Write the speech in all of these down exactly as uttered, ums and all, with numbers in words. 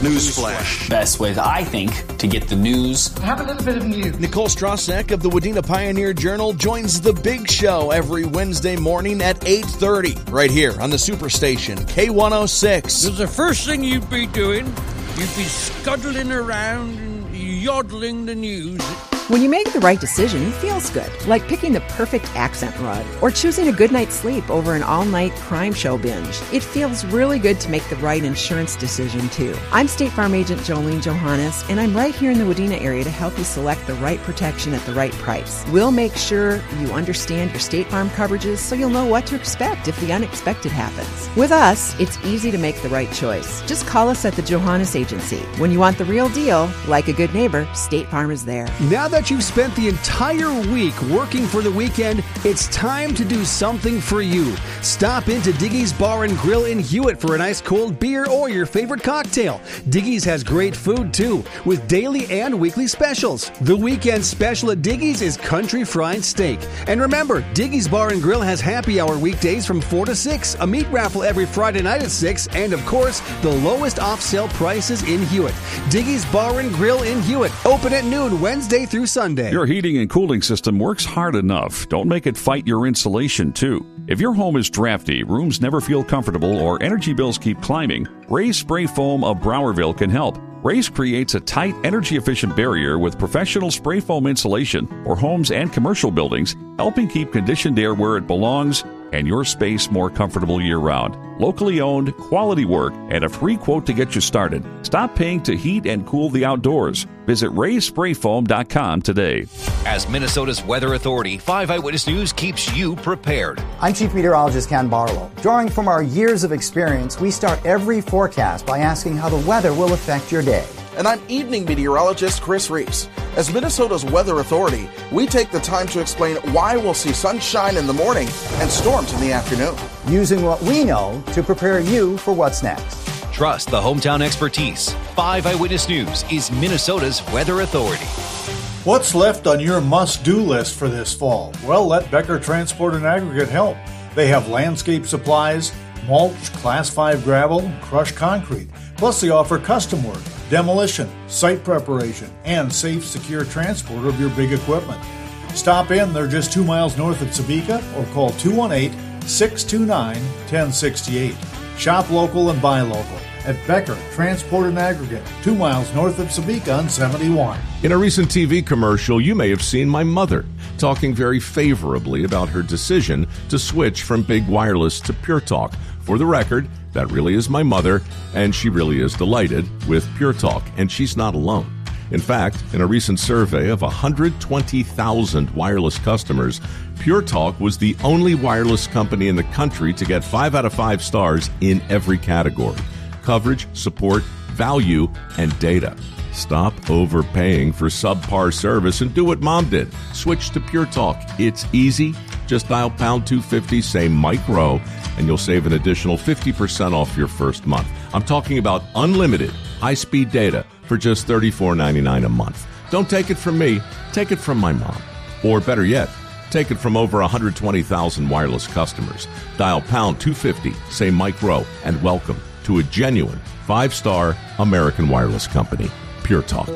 Newsflash. Best way, I think, to get the news. Have a little bit of news. Nicole Strasek of the Wadena Pioneer Journal joins The Big Show every Wednesday morning at eight thirty, right here on the Superstation, K one oh six. Because the first thing you'd be doing, you'd be scuttling around and yodeling the news. When you make the right decision, it feels good, like picking the perfect accent rug or choosing a good night's sleep over an all-night crime show binge. It feels really good to make the right insurance decision, too. I'm State Farm Agent Jolene Johannes, and I'm right here in the Wadena area to help you select the right protection at the right price. We'll make sure you understand your State Farm coverages so you'll know what to expect if the unexpected happens. With us, it's easy to make the right choice. Just call us at the Johannes Agency. When you want the real deal, like a good neighbor, State Farm is there. Now that you've spent the entire week working for the weekend, it's time to do something for you. Stop into Diggy's Bar and Grill in Hewitt for an ice cold beer or your favorite cocktail. Diggy's has great food too, with daily and weekly specials. The weekend special at Diggy's is country fried steak. And remember, Diggy's Bar and Grill has happy hour weekdays from four to six, a meat raffle every Friday night at six, and of course, the lowest off-sale prices in Hewitt. Diggy's Bar and Grill in Hewitt, open at noon Wednesday through Sunday. Your heating and cooling system works hard enough. Don't make it fight your insulation, too. If your home is drafty, rooms never feel comfortable, or energy bills keep climbing, Ray's Spray Foam of Browerville can help. Ray's creates a tight, energy-efficient barrier with professional spray foam insulation for homes and commercial buildings, helping keep conditioned air where it belongs and your space more comfortable year-round. Locally owned, quality work, and a free quote to get you started. Stop paying to heat and cool the outdoors. Visit rays spray foam dot com today. As Minnesota's weather authority, five Eyewitness News keeps you prepared. I'm Chief Meteorologist Ken Barlow. Drawing from our years of experience, we start every forecast by asking how the weather will affect your day. And I'm Evening Meteorologist Chris Reese. As Minnesota's weather authority, we take the time to explain why we'll see sunshine in the morning and storms in the afternoon. Using what we know to prepare you for what's next. Trust the hometown expertise. five Eyewitness News is Minnesota's weather authority. What's left on your must-do list for this fall? Well, let Becker Transport and Aggregate help. They have landscape supplies, mulch, class five gravel, crushed concrete. Plus, they offer custom work, demolition, site preparation, and safe, secure transport of your big equipment. Stop in. They're just two miles north of Sabika, or call two one eight, six two nine, one oh six eight. Shop local and buy local at Becker Transport and Aggregate, two miles north of Sabika on seventy-one. In a recent T V commercial, you may have seen my mother talking very favorably about her decision to switch from Big Wireless to Pure Talk. For the record, that really is my mother, and she really is delighted with Pure Talk, and she's not alone. In fact, in a recent survey of one hundred twenty thousand wireless customers, Pure Talk was the only wireless company in the country to get five out of five stars in every category: coverage, support, value, and data. Stop overpaying for subpar service and do what Mom did. Switch to Pure Talk. It's easy. Just dial pound two fifty, say Mike Rowe, and you'll save an additional fifty percent off your first month. I'm talking about unlimited high-speed data for just thirty-four ninety-nine a month. Don't take it from me. Take it from my mom. Or better yet, take it from over one hundred twenty thousand wireless customers. Dial pound two fifty, say Mike Rowe, and welcome to a genuine five-star American wireless company, Pure Talk.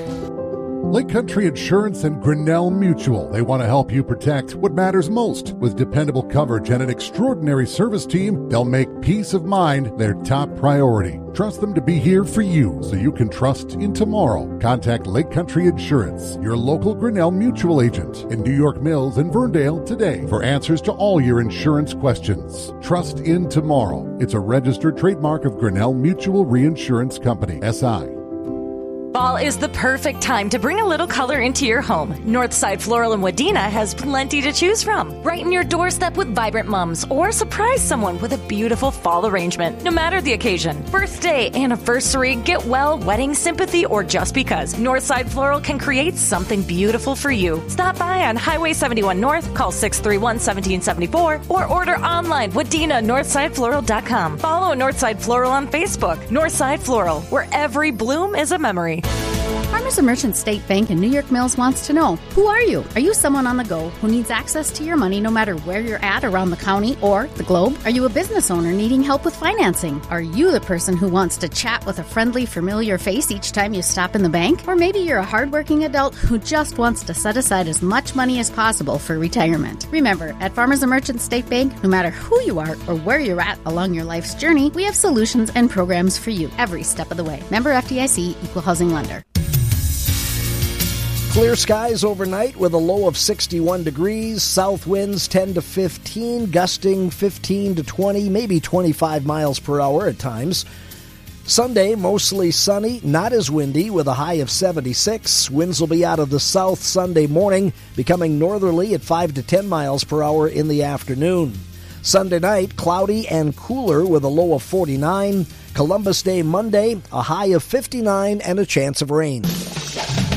Lake Country Insurance and Grinnell Mutual. They want to help you protect what matters most. With dependable coverage and an extraordinary service team, they'll make peace of mind their top priority. Trust them to be here for you so you can trust in tomorrow. Contact Lake Country Insurance, your local Grinnell Mutual agent in New York Mills and Verndale today for answers to all your insurance questions. Trust in tomorrow. It's a registered trademark of Grinnell Mutual Reinsurance Company, S I. Fall is the perfect time to bring a little color into your home. Northside Floral in Wadena has plenty to choose from. Brighten your doorstep with vibrant mums or surprise someone with a beautiful fall arrangement, no matter the occasion. Birthday, anniversary, get well, wedding, sympathy, or just because. Northside Floral can create something beautiful for you. Stop by on Highway seventy-one North, call six three one, one seven seven four, or order online Wadena Northside Floral dot com. Follow Northside Floral on Facebook. Northside Floral, where every bloom is a memory. Our Farmers and Merchants State Bank in New York Mills wants to know, who are you? Are you someone on the go who needs access to your money no matter where you're at around the county or the globe? Are you a business owner needing help with financing? Are you the person who wants to chat with a friendly, familiar face each time you stop in the bank? Or maybe you're a hardworking adult who just wants to set aside as much money as possible for retirement. Remember, at Farmers and Merchants State Bank, no matter who you are or where you're at along your life's journey, we have solutions and programs for you every step of the way. Member F D I C, Equal Housing Lender. Clear skies overnight with a low of sixty-one degrees, south winds ten to fifteen, gusting fifteen to twenty, maybe twenty-five miles per hour at times. Sunday, mostly sunny, not as windy, with a high of seventy-six. Winds will be out of the south Sunday morning, becoming northerly at five to ten miles per hour in the afternoon. Sunday night, cloudy and cooler with a low of forty-nine. Columbus Day Monday, a high of fifty-nine and a chance of rain.